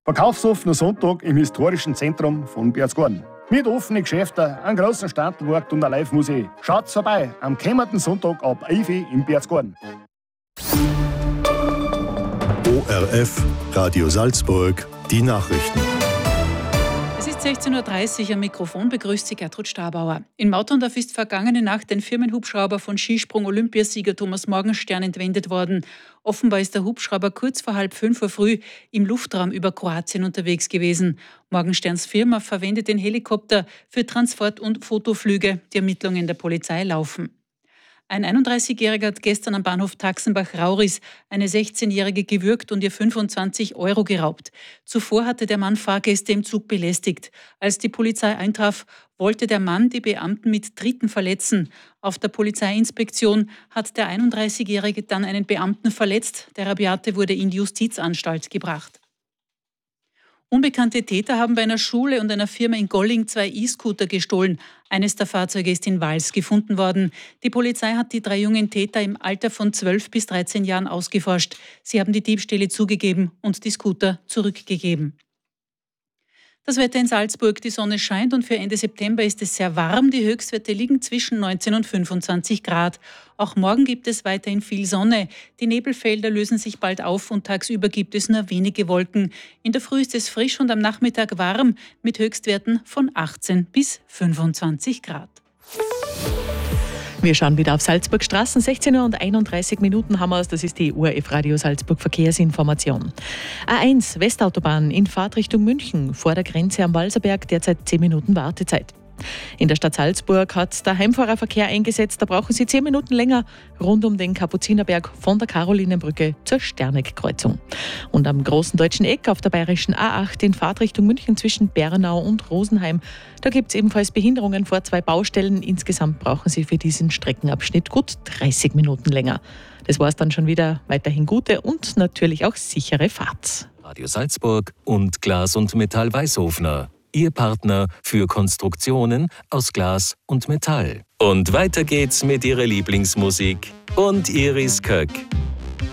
Verkaufsoffener Sonntag im historischen Zentrum von Berchtesgaden. Mit offenen Geschäften, einem großen Standmarkt und einer Live-Musik. Schaut vorbei am kommenden Sonntag ab 11 Uhr in Berchtesgaden. ORF Radio Salzburg, die Nachrichten. Es ist 16.30 Uhr, am Mikrofon begrüßt Sie Gertrud Stabauer. In Mauterndorf ist vergangene Nacht ein Firmenhubschrauber von Skisprung-Olympiasieger Thomas Morgenstern entwendet worden. Offenbar ist der Hubschrauber kurz vor 4:30 Uhr früh im Luftraum über Kroatien unterwegs gewesen. Morgensterns Firma verwendet den Helikopter für Transport- und Fotoflüge. Die Ermittlungen der Polizei laufen. Ein 31-Jähriger hat gestern am Bahnhof Taxenbach-Rauris eine 16-Jährige gewürgt und ihr 25 € geraubt. Zuvor hatte der Mann Fahrgäste im Zug belästigt. Als die Polizei eintraf, wollte der Mann die Beamten mit Tritten verletzen. Auf der Polizeiinspektion hat der 31-Jährige dann einen Beamten verletzt. Der Rabiate wurde in die Justizanstalt gebracht. Unbekannte Täter haben bei einer Schule und einer Firma in Golling 2 E-Scooter gestohlen. Eines der Fahrzeuge ist in Wals gefunden worden. Die Polizei hat die 3 jungen Täter im Alter von 12 bis 13 Jahren ausgeforscht. Sie haben die Diebstähle zugegeben und die Scooter zurückgegeben. Das Wetter in Salzburg, die Sonne scheint und für Ende September ist es sehr warm. Die Höchstwerte liegen zwischen 19 und 25 Grad. Auch morgen gibt es weiterhin viel Sonne. Die Nebelfelder lösen sich bald auf und tagsüber gibt es nur wenige Wolken. In der Früh ist es frisch und am Nachmittag warm mit Höchstwerten von 18 bis 25 Grad. Wir schauen wieder auf Salzburg Straßen. 16:31 Uhr haben wir es. Das ist die ORF Radio Salzburg Verkehrsinformation. A1 Westautobahn in Fahrtrichtung München vor der Grenze am Walserberg derzeit 10 Minuten Wartezeit. In der Stadt Salzburg hat der Heimfahrerverkehr eingesetzt. Da brauchen Sie 10 Minuten länger rund um den Kapuzinerberg von der Karolinenbrücke zur Sternegg-Kreuzung. Und am Großen Deutschen Eck auf der bayerischen A8 in Fahrtrichtung München zwischen Bernau und Rosenheim. Da gibt es ebenfalls Behinderungen vor 2 Baustellen. Insgesamt brauchen Sie für diesen Streckenabschnitt gut 30 Minuten länger. Das war es dann schon wieder. Weiterhin gute und natürlich auch sichere Fahrt. Radio Salzburg und Glas und Metall Weißhofner. Ihr Partner für Konstruktionen aus Glas und Metall. Und weiter geht's mit Ihrer Lieblingsmusik und Iris Köck.